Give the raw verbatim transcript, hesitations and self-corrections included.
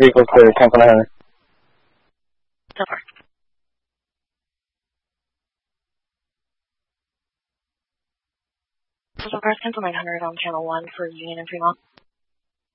Vehicle clear, Tampa nine hundred. So far. This is Temple nine hundred on channel one for Union and Fremont.